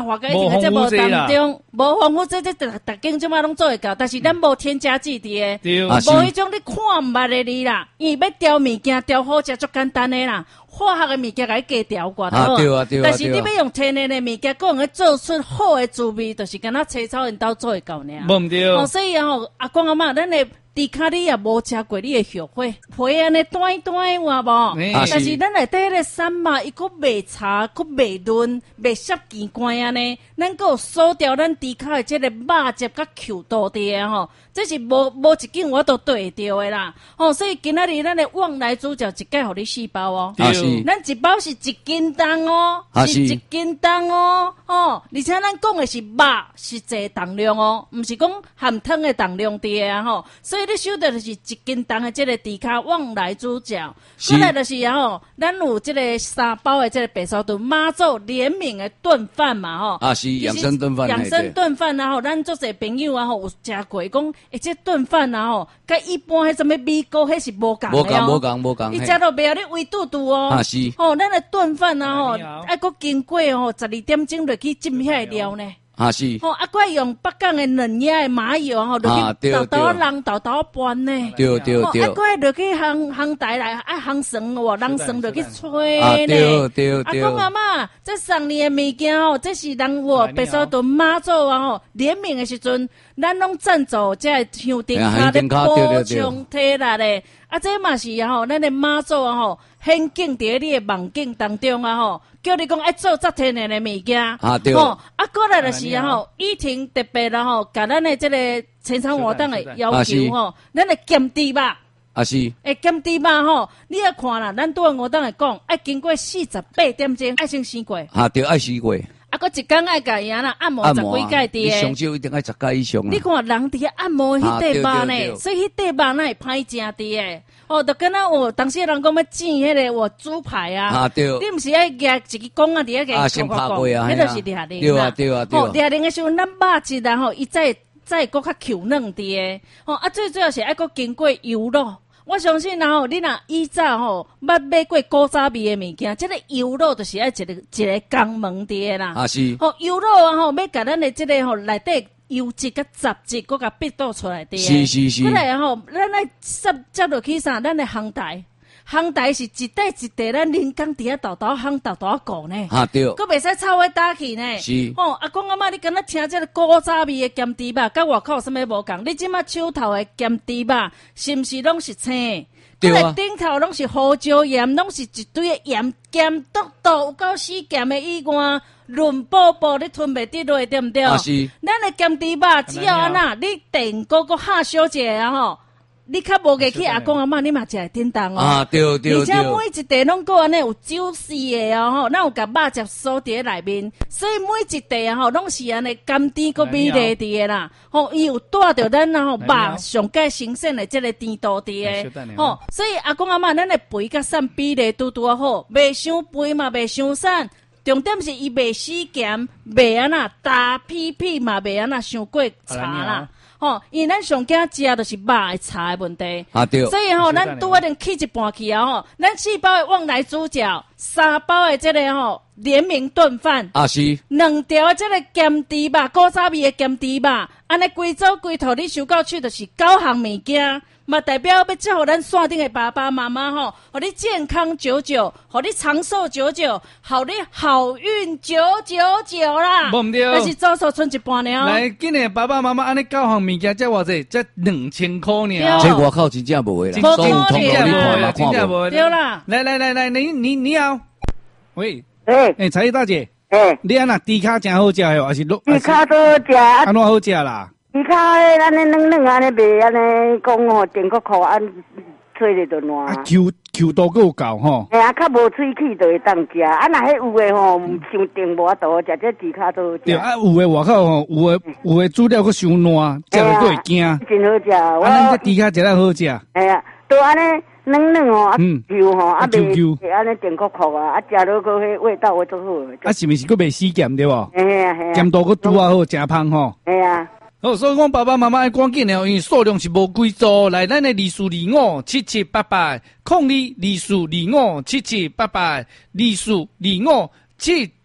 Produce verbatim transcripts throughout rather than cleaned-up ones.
化个一定喺这无当中，无防腐剂，这逐逐间即马拢做会到，但是咱无添加剂伫诶，无迄种你看毋捌诶你啦，伊要调物件调好食足简单诶啦。化学的物件甲伊加调过， 啊对啊对啊， 但是你要用天然的物件，讲个做出好的滋味，就是敢若青草因兜做会到尔。 无毋对。 哦，所以吼，阿公阿嬷，咱的猪脚你也无食过，你会后悔。皮安尼短短有无？但是咱内底迄个衫嘛，伊佫袂柴，佫袂润，袂涩见怪安尼。咱佫有锁掉咱猪脚的即个肉质甲 Q 度的吼。这是无无一件我都对得的啦，哦，所以今仔日咱的旺来主角一概互你四包哦， 啊是， 咱一包是一斤重哦， 啊是一斤重哦，哦，而且咱讲的是肉是侪重量哦，毋是讲含汤的重量伫啊吼，所以你收到就是一斤重的这个猪脚旺来主角，过来就是吼，咱有这个三包的这个白烧炖妈祖联名的炖饭嘛吼， 啊是养生炖饭， 养生炖饭啊吼，咱做些朋友啊吼有食过讲。诶，这炖饭啊吼，甲一般迄什么米糕迄是无共的哦， 无共无共无共。 伊食落袂晓你胃肚肚哦。 啊是。 哦，咱的炖饭啊吼，爱搁经过吼十二点钟落去浸遐料呢。 啊是。 吼，啊，怪用北港的嫩叶的麻油吼，落去豆豆人豆豆拌呢。 对对对。 啊，怪落去烘烘台来，啊烘绳哦，人绳落去吹呢。 啊对对对。 阿公阿嬷，这送你的物件吼，这是人我白沙屯妈祖啊吼联名的时阵。咱拢赞助这香灯卡咧补充体力咧，啊，这嘛是啊吼，咱的妈祖啊吼，显敬伫你的梦境当中啊吼，叫你讲爱做则天然的物件， 啊对， 吼，啊过来就是啊吼，雨婷特别啦吼，甲咱的这个青山活动的要求吼，咱的咸猪肉。 啊是， 诶，咸猪肉吼，你要看啦，咱拄我当来讲，爱经过四十八点钟，爱先洗过， 啊对，爱洗过。 啊，佮一工爱甲伊啊啦按摩十几届滴诶， 上少一定爱十届以上。 你看人伫遐按摩迄块肉呢，所以迄块肉那会歹食滴诶。哦，就跟那我当时人讲要煎迄个我猪排啊， 啊对， 你毋是爱夹一个公啊，伫遐个啊先拍过啊， 迄就是掠零对啊对啊对啊。 哦，掠零诶时候，咱肉质然后伊再再搁较 Q 嫩滴诶。哦，啊最主要是爱搁经过油肉。我相信然后你若以早吼捌买过古早味的物件，这个油肉就是爱一个一个肛门伫啦。 啊是。 吼、哦、油肉啊吼，要甲咱的这个吼内底油脂甲杂质，搁甲逼倒出来伫。 是是是。 过来吼，咱来接接落去啥？咱的烘台，烘台是一块一块，咱人工伫遐豆豆烘豆豆顾呢。 啊对。 搁袂使臭味打去呢。 是。 吼、哦，阿公阿嬷，你敢若听这个古早味的咸猪肉，甲外口有啥物无共？你即马手头的咸猪肉，是毋是拢是青？ 对啊， 顶头拢是胡椒盐，拢是一堆的盐咸笃笃，有够死咸的以外，润宝宝你吞袂得落，对毋对？ 啊是。 咱的咸猪肉只要安那，你电锅搁下小者啊吼，你较无过去阿公阿嬷，你嘛食会叮当哦。 啊对对对。 而且每一袋拢搁安尼有酒丝的哦吼，咱有甲肉汁锁伫内面，所以每一袋啊吼，拢是安尼甘甜搁美丽伫的啦。吼，伊有带着咱啊吼肉上界新鲜的这个甜度伫的，吼，所以阿公阿嬷，咱的肥甲瘦比例拄拄好，袂伤肥嘛，袂伤瘦。重点是伊袂死咸，袂安那大屁屁嘛，袂安那伤过柴啦。吼，因为咱上惊食就是肉的柴的问题。 啊对。 所以吼，咱拄一定起一半去啊吼，咱四包的旺来主角，三包的这个吼联名炖饭。 啊是。 两条的这个咸猪肉，古早味的咸猪肉，安尼规组规套你收到去就是九项物件。嘛代表要祝福咱线顶的爸爸妈妈吼，互你健康久久，互你长寿久久，互你好运九九九啦。 无毋对， 但是早数剩一半了。 来，今日爸爸妈妈安尼九项物件，才偌济，才两千块呢。 这外口真正无的啦， 所以通通你看嘛， 真正无对啦。 来来来来，你你你好，喂， 诶， 诶，彩玉大姐， 诶， 你安那猪脚真好食哟，还是肉？ 猪脚都好食， 安怎好食啦？ 猪脚诶，安尼软软安尼袂安尼讲吼，电锅烤安脆咧就烂。 啊 ，Q Q 度够够吼。 哎啊，较无喙齿就会当食，啊，若迄有诶吼，唔伤定无多好食，这猪脚都好食。 对啊，有诶外口吼，有诶有诶煮料佫伤烂，食了佫会惊。 真好食，我。 啊，咱这猪脚食了好食。 哎呀，都安尼软软吼，啊 Q 吼，啊袂安尼电锅烤啊，啊，食落佫迄味道会足好。 啊，是毋是佫袂死咸对无？ 嘿啊嘿啊。 咸度佫拄啊好，真芳吼。 哎呀。 好，所以讲爸爸妈妈要赶紧哦，因为数量是无几组，来咱的二四二五七七八八，空二二四二五七七八八，二四二五七七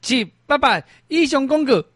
拜拜。以上广告